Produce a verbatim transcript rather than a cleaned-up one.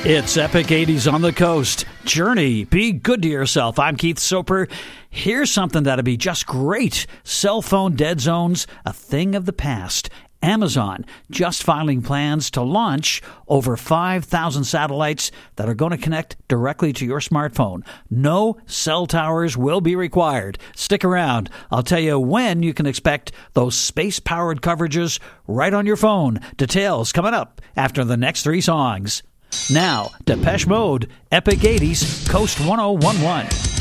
It's Epic eighties on the coast. Journey, be good to yourself. I'm Keith Soper. Here's something that'll be just great. Cell phone dead zones, a thing of the past. Amazon just filing plans to launch over five thousand satellites that are going to connect directly to your smartphone. No cell towers will be required. Stick around. I'll tell you when you can expect those space-powered coverages right on your phone. Details coming up after the next three songs. Now, Depeche Mode, Epic eighties, Coast one oh one one.